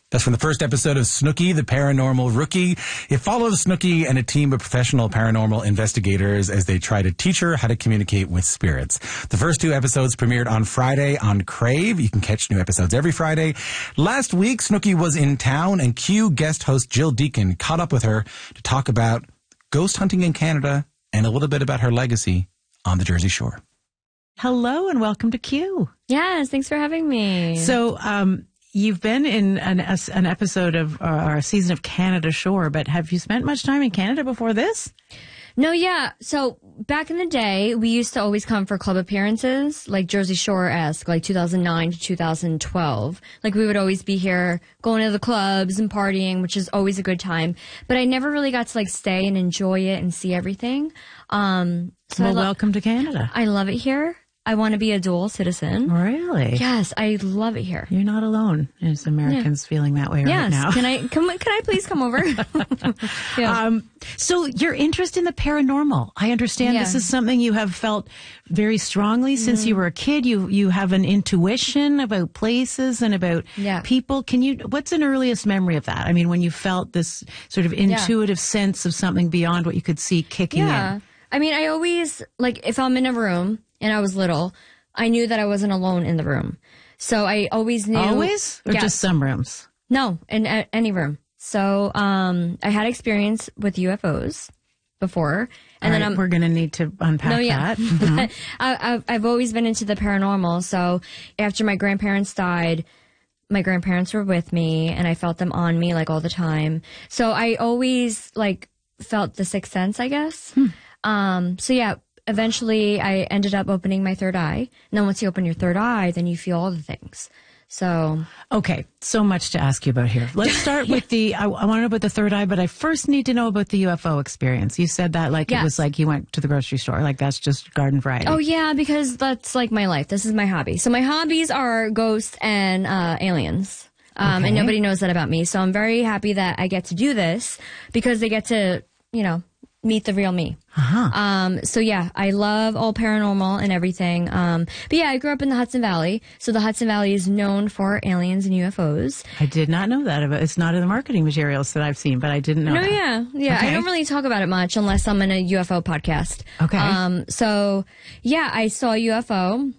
That's from the first episode of Snooki, the Paranormal Rookie. It follows Snooki and a team of professional paranormal investigators as they try to teach her how to communicate with spirits. The first 2 episodes premiered on Friday on Crave. You can catch new episodes every Friday. Last week, Snooki was in town, and Q guest host Jill Deacon caught up with her to talk about ghost hunting in Canada and a little bit about her legacy on the Jersey Shore. Hello and welcome to Q. Yes, thanks for having me. So, you've been in an episode of or a season of Canada Shore, but have you spent much time in Canada before this? No, yeah. So back in the day, we used to always come for club appearances, like Jersey Shore-esque, like 2009 to 2012. Like we would always be here going to the clubs and partying, which is always a good time. But I never really got to like stay and enjoy it and see everything. Welcome to Canada. I love it here. I want to be a dual citizen. Really? Yes, I love it here. You're not alone as Americans feeling that way right now. Can I please come over? So your interest in the paranormal, I understand this is something you have felt very strongly since you were a kid. You have an intuition about places and about people. What's an earliest memory of that? I mean, when you felt this sort of intuitive sense of something beyond what you could see kicking in. I mean, I always, like, if I'm in a room and I was little, I knew that I wasn't alone in the room. So I always knew. Always? Or just some rooms? No, in any room. So I had experience with UFOs before. And then we're going to need to unpack that. Mm-hmm. I've always been into the paranormal. So after my grandparents died, my grandparents were with me and I felt them on me like all the time. So I always like felt the sixth sense, I guess. Eventually I ended up opening my third eye. And then once you open your third eye, then you feel all the things. So. Okay. So much to ask you about here. Let's start with I want to know about the third eye, but I first need to know about the UFO experience. You said that like it was like you went to the grocery store. Like that's just garden variety. Oh yeah, because that's like my life. This is my hobby. So my hobbies are ghosts and aliens. And nobody knows that about me. So I'm very happy that I get to do this because they get to, meet the real me. I love all paranormal and everything. I grew up in the Hudson Valley. So the Hudson Valley is known for aliens and UFOs. I did not know that. It's not in the marketing materials that I've seen, but I didn't know that. Yeah. Okay. I don't really talk about it much unless I'm in a UFO podcast. Okay. I saw a UFO